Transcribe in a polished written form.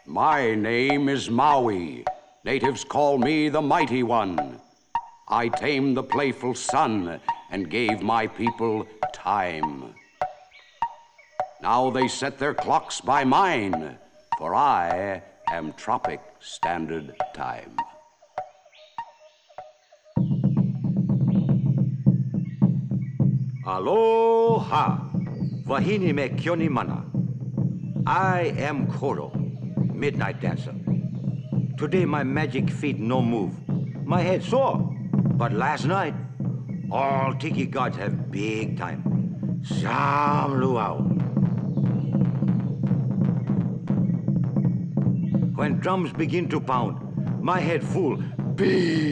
My name is Maui. Natives call me the Mighty One. I tamed the playful sun and gave my people time. Now they set their clocks by mine, for I am Tropic Standard Time. Aloha! Wahine me kioni mana. I am Koro, Midnight Dancer. Today my magic feet no move. My head sore, but last night all tiki gods have big time. Sam luau. When drums begin to pound, my head full, big.